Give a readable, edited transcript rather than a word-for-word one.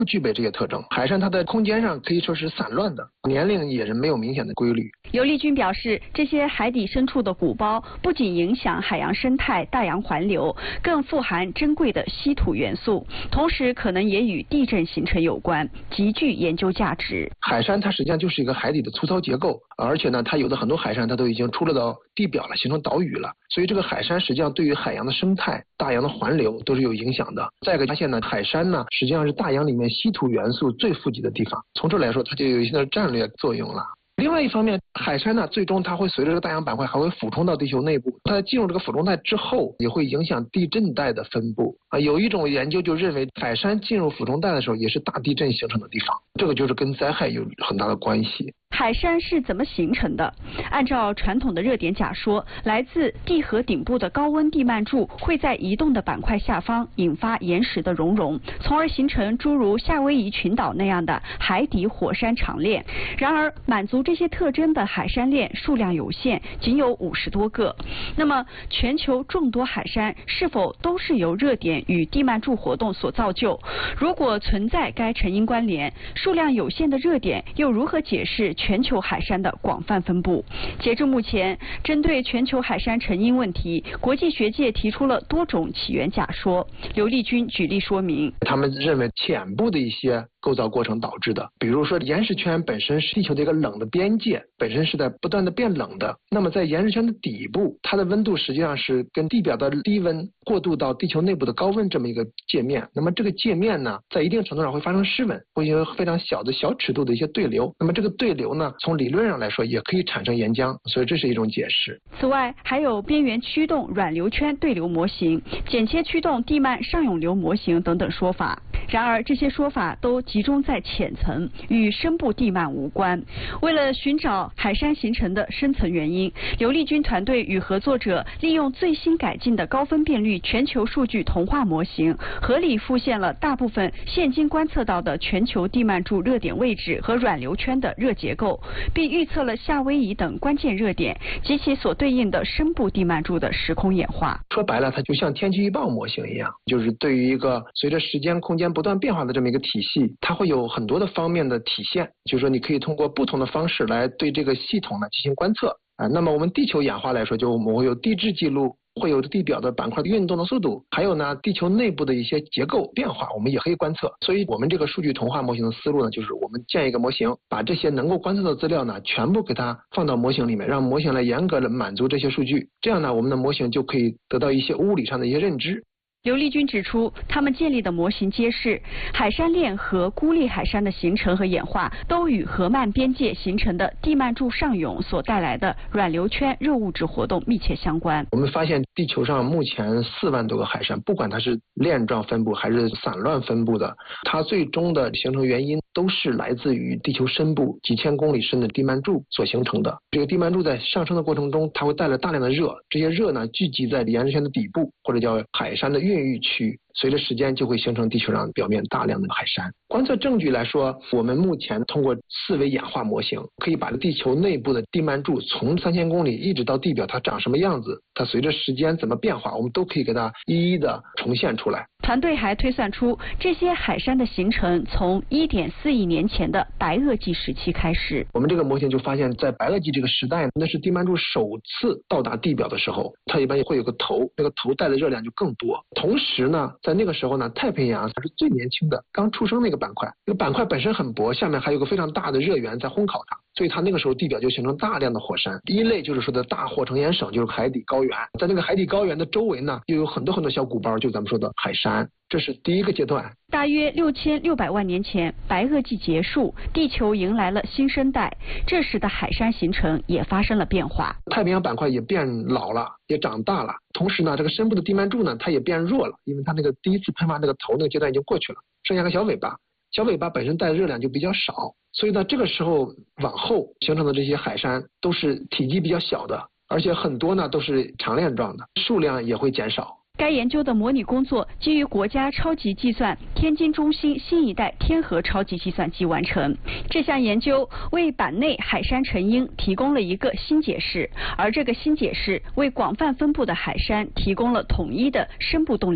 不具备这些特征。海参它的空间上可以说是散乱的，年龄也是没有明显的规律。 刘立军表示，这些海底深处的鼓包不仅影响海洋生态、大洋环流，更富含珍贵的稀土元素，同时可能也与地震形成有关，极具研究价值。 海参它实际上就是一个海底的粗糙结构，而且呢，它有的很多海参它都已经出了到地表了，形成岛屿了，所以这个海参实际上对于海洋的生态、大洋的环流都是有影响的。再一个发现呢，海参呢实际上是大洋里面稀土元素最富集的地方，从这来说它就有一些战略作用了。另外一方面，海参呢，最终它会随着这个大洋板块还会俯冲到地球内部，它进入这个俯冲带之后，也会影响地震带的分布啊。有一种研究就认为，海参进入俯冲带的时候，也是大地震形成的地方，这个就是跟灾害有很大的关系。 海山是怎么形成的？按照传统的热点假说，来自地核顶部的高温地幔柱会在移动的板块下方引发岩石的熔融，从而形成诸如夏威夷群岛那样的海底火山长链。然而，满足这些特征的海山链数量有限，仅有50多个。那么，全球众多海山是否都是由热点与地幔柱活动所造就？如果存在该成因关联，数量有限的热点又如何解释全球海山的广泛分布？截至目前，针对全球海山成因问题，国际学界提出了多种起源假说。刘立军举例说明， 他们认为浅部的一些构造过程导致的，比如说岩石圈本身是地球的一个冷的边界，本身是在不断的变冷的。那么在岩石圈的底部，它的温度实际上是跟地表的低温过渡到地球内部的高温这么一个界面。那么这个界面呢，在一定程度上会发生失温，会有非常小的小尺度的一些对流。那么这个对流呢，从理论上来说也可以产生岩浆，所以这是一种解释。 此外，还有边缘驱动软流圈对流模型、剪切驱动地幔上涌流模型等等说法。然而，这些说法都集中在浅层，与深部地幔无关。为了寻找海山形成的深层原因，刘立军团队与合作者利用最新改进的高分辨率全球数据同化模型，合理复现了大部分现今观测到的全球地幔柱热点位置和软流圈的热结构，并预测了夏威夷等关键热点及其所对应的深部地幔柱的时空演化。 说白了，它就像天气预报模型一样，就是对于一个随着时间空间不断变化的这么一个体系，它会有很多的方面的体现，就是说你可以通过不同的方式来对这个系统呢进行观测啊。那么我们地球演化来说，就我们会有地质记录，会有地表的板块的运动的速度，还有呢地球内部的一些结构变化，我们也可以观测。所以我们这个数据同化模型的思路呢，就是我们建一个模型，把这些能够观测的资料呢全部给它放到模型里面，让模型来严格的满足这些数据，这样呢我们的模型就可以得到一些物理上的一些认知。 刘立军指出，他们建立的模型揭示，海山链和孤立海山的形成和演化都与河漫边界形成的地幔柱上涌所带来的软流圈热物质活动密切相关。 我们发现地球上目前4万多个海山，不管它是链状分布还是散乱分布的，它最终的形成原因都是来自于地球深部几千公里深的地幔柱所形成的。这个地幔柱在上升的过程中，它会带来大量的热，这些热呢聚集在岩石圈的底部，或者叫海山的孕育区，随着时间就会形成地球上表面大量的海山。观测证据来说，我们目前通过4维演化模型，可以把地球内部的地幔柱从3000公里一直到地表，它长什么样子，它随着时间怎么变化，我们都可以给它一一的重现出来。 团队还推算出，这些海山的形成从1.4亿年前的白垩纪时期开始。 我们这个模型就发现，在白垩纪这个时代，那是地幔柱首次到达地表的时候，它一般会有个头，那个头带的热量就更多。同时呢，在那个时候呢，太平洋它是最年轻的，刚出生那个板块，这个板块本身很薄，下面还有个非常大的热源在烘烤它，所以它那个时候地表就形成大量的火山。第一类就是说的大火成岩省，就是海底高原，在那个海底高原的周围呢，又有很多很多小鼓包，就是咱们说的海山。这是第一个阶段。 大约6600万年前，白垩纪结束，地球迎来了新生代，这时的海山形成也发生了变化。 太平洋板块也变老了，也长大了，同时呢，这个深部的地幔柱呢，它也变弱了，因为它那个第一次喷发那个头那个阶段已经过去了，剩下个小尾巴，小尾巴本身带的热量就比较少，所以呢，这个时候往后形成的这些海山都是体积比较小的，而且很多呢都是长链状的，数量也会减少。 该研究的模拟工作基于国家超级计算天津中心新一代天河超级计算机完成。这项研究为板内海山成因提供了一个新解释，而这个新解释为广泛分布的海山提供了统一的深部动力。